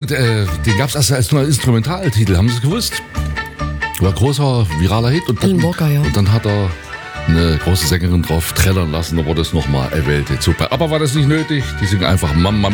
den gab es erst als nur Instrumentaltitel, haben Sie es gewusst? War ein großer, viraler Hit. Und Alan Walker, ja. Und dann hat er eine große Sängerin drauf trällern lassen, da wurde es nochmal erwählt. Super. Aber war das nicht nötig? Die singen einfach Mama